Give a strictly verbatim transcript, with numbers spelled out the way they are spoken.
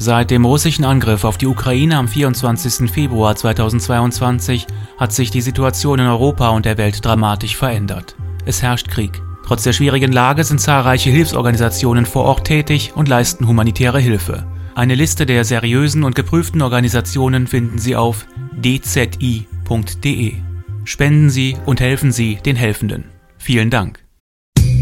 Seit dem russischen Angriff auf die Ukraine am vierundzwanzigsten Februar zweitausendzweiundzwanzig hat sich die Situation in Europa und der Welt dramatisch verändert. Es herrscht Krieg. Trotz der schwierigen Lage sind zahlreiche Hilfsorganisationen vor Ort tätig und leisten humanitäre Hilfe. Eine Liste der seriösen und geprüften Organisationen finden Sie auf d z i punkt d e. Spenden Sie und helfen Sie den Helfenden. Vielen Dank.